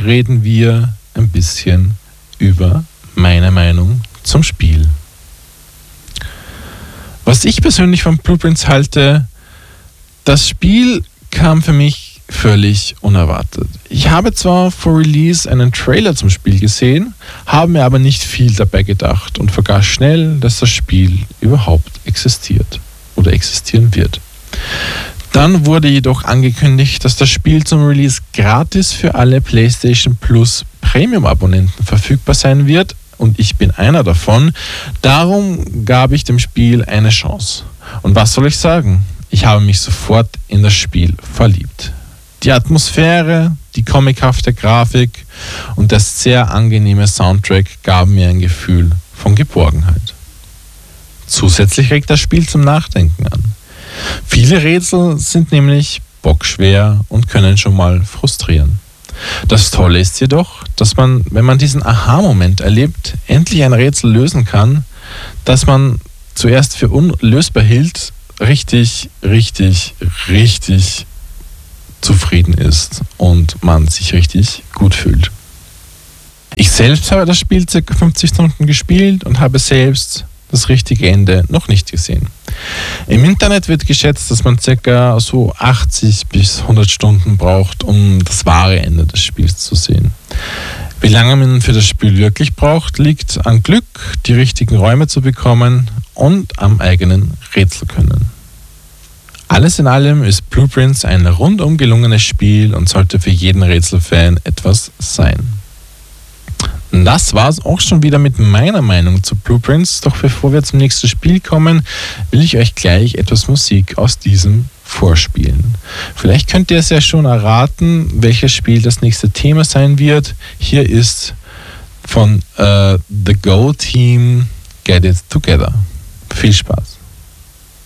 reden wir ein bisschen über meine Meinung zum Spiel. Was ich persönlich von Blueprints halte, das Spiel kam für mich völlig unerwartet. Ich habe zwar vor Release einen Trailer zum Spiel gesehen, habe mir aber nicht viel dabei gedacht und vergaß schnell, dass das Spiel überhaupt existiert oder existieren wird. Dann wurde jedoch angekündigt, dass das Spiel zum Release gratis für alle PlayStation Plus Premium-Abonnenten verfügbar sein wird und ich bin einer davon. Darum gab ich dem Spiel eine Chance. Und was soll ich sagen? Ich habe mich sofort in das Spiel verliebt. Die Atmosphäre, die comichafte Grafik und der sehr angenehme Soundtrack gaben mir ein Gefühl von Geborgenheit. Zusätzlich regt das Spiel zum Nachdenken an. Viele Rätsel sind nämlich bockschwer und können schon mal frustrieren. Das Tolle ist jedoch, dass man, wenn man diesen Aha-Moment erlebt, endlich ein Rätsel lösen kann, das man zuerst für unlösbar hielt, richtig zufrieden ist und man sich richtig gut fühlt. Ich selbst habe das Spiel ca. 50 Stunden gespielt und habe selbst das richtige Ende noch nicht gesehen. Im Internet wird geschätzt, dass man ca. so 80 bis 100 Stunden braucht, um das wahre Ende des Spiels zu sehen. Wie lange man für das Spiel wirklich braucht, liegt an Glück, die richtigen Räume zu bekommen und am eigenen Rätselkönnen. Alles in allem ist Blueprints ein rundum gelungenes Spiel und sollte für jeden Rätselfan etwas sein. Und das war es auch schon wieder mit meiner Meinung zu Blueprints. Doch bevor wir zum nächsten Spiel kommen, will ich euch gleich etwas Musik aus diesem vorspielen. Vielleicht könnt ihr es ja schon erraten, welches Spiel das nächste Thema sein wird. Hier ist von The Go Team Get It Together. Viel Spaß.